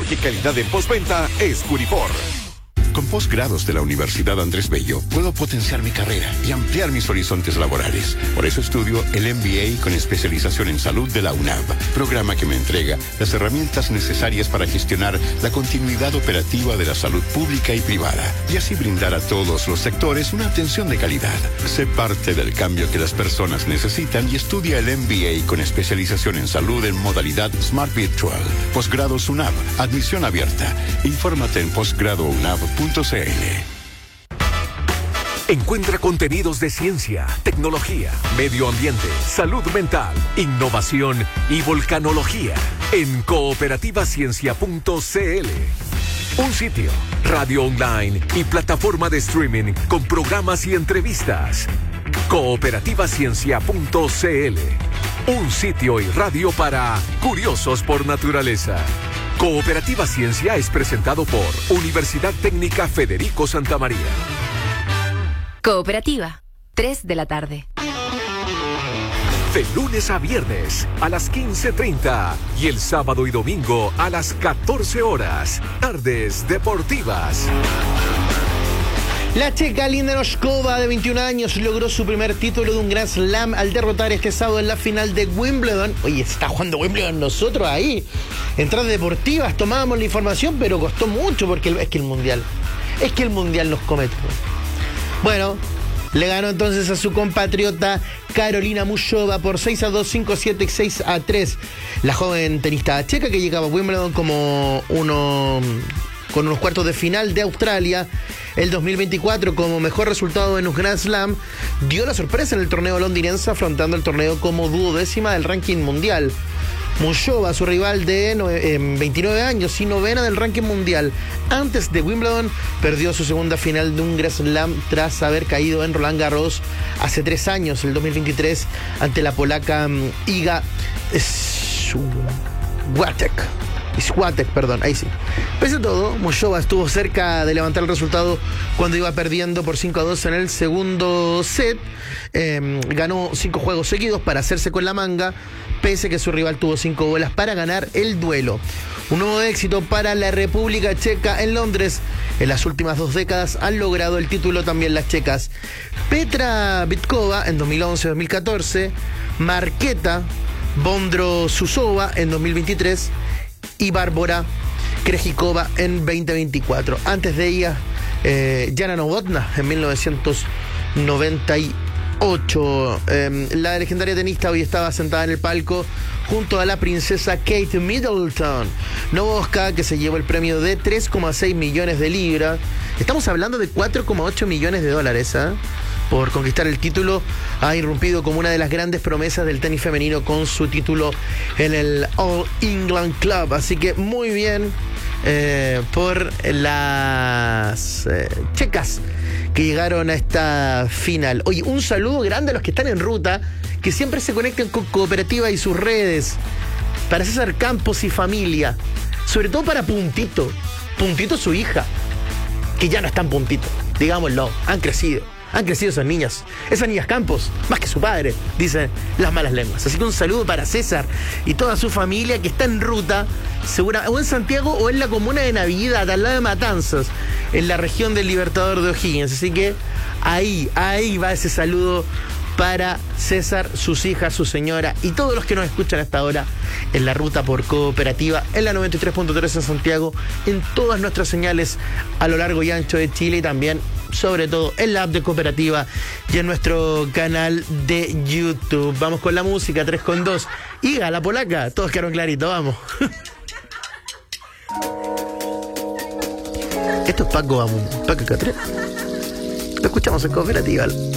porque calidad en postventa es Curifor. Con posgrados de la Universidad Andrés Bello, puedo potenciar mi carrera y ampliar mis horizontes laborales. Por eso estudio el MBA con especialización en salud de la UNAV, programa que me entrega las herramientas necesarias para gestionar la continuidad operativa de la salud pública y privada, y así brindar a todos los sectores una atención de calidad. Sé parte del cambio que las personas necesitan y estudia el MBA con especialización en salud en modalidad Smart Virtual. Posgrados UNAV, admisión abierta. Infórmate en posgradounab.cl. Encuentra contenidos de ciencia, tecnología, medio ambiente, salud mental, innovación y volcanología en cooperativaciencia.cl. Un sitio, radio online y plataforma de streaming con programas y entrevistas. Cooperativaciencia.cl. Un sitio y radio para curiosos por naturaleza. Cooperativa Ciencia es presentado por Universidad Técnica Federico Santa María. Cooperativa, 3 de la tarde. De lunes a viernes a las 15:30 y el sábado y domingo a las 14 horas. Tardes Deportivas. La checa Linda Noskova, de 21 años, logró su primer título de un Grand Slam al derrotar este sábado en la final de Wimbledon. Oye, se está jugando Wimbledon nosotros ahí. Entradas deportivas, tomábamos la información, pero costó mucho porque es que el Mundial nos come todo. Bueno, le ganó entonces a su compatriota Karolina Muchova por 6-2, 5-7 y 6-3. La joven tenista checa que llegaba a Wimbledon con unos cuartos de final de Australia el 2024 como mejor resultado en un Grand Slam, dio la sorpresa en el torneo londinense afrontando el torneo como duodécima del ranking mundial. Muchova, su rival de 29 años y novena del ranking mundial. Antes de Wimbledon, perdió su segunda final de un Grand Slam tras haber caído en Roland Garros hace 3 años, el 2023, ante la polaca Iga Swiatek, ahí sí. Pese a todo, Muchova estuvo cerca de levantar el resultado cuando iba perdiendo por 5-2 en el segundo set. Ganó 5 juegos seguidos para hacerse con la manga, pese a que su rival tuvo 5 bolas para ganar el duelo. Un nuevo éxito para la República Checa en Londres. En las últimas 2 décadas han logrado el título también las checas Petra Vitkova en 2011-2014, Marketa Vondrousova en 2023 y Bárbara Krejcikova en 2024. Antes de ella, Jana Novotná en 1998. La legendaria tenista hoy estaba sentada en el palco junto a la princesa Kate Middleton. Novoska, que se llevó el premio de 3,6 millones de libras. Estamos hablando de 4,8 millones de dólares, por conquistar el título. Ha irrumpido como una de las grandes promesas del tenis femenino con su título en el All England Club. Así que muy bien por las checas que llegaron a esta final. Oye, un saludo grande a los que están en ruta, que siempre se conectan con Cooperativa y sus redes. Para César Campos y familia. Sobre todo para Puntito su hija, que ya no están Puntito, digámoslo, han crecido esas niñas Campos, más que su padre, dicen las malas lenguas. Así que un saludo para César y toda su familia que está en ruta, segura, o en Santiago o en la comuna de Navidad, al lado de Matanzas, en la región del Libertador de O'Higgins. Así que ahí va ese saludo para César, sus hijas, su señora y todos los que nos escuchan hasta ahora en la ruta por Cooperativa, en la 93.3 en Santiago, en todas nuestras señales a lo largo y ancho de Chile y también, sobre todo, en la app de Cooperativa y en nuestro canal de YouTube. Vamos con la música, 3:2. Iga, la polaca, todos quedaron claritos, vamos. Esto es Paco Catré. Lo escuchamos en Cooperativa.